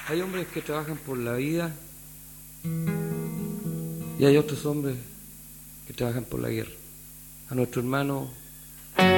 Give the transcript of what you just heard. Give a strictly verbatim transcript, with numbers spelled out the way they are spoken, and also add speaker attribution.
Speaker 1: Hay hombres que trabajan por la vida y hay otros hombres que trabajan por la guerra. A nuestro hermano